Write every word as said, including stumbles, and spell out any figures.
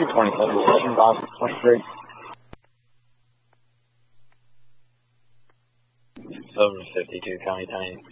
two twenty-seven, station Bob, twenty-three. Over fifty-two, County ten.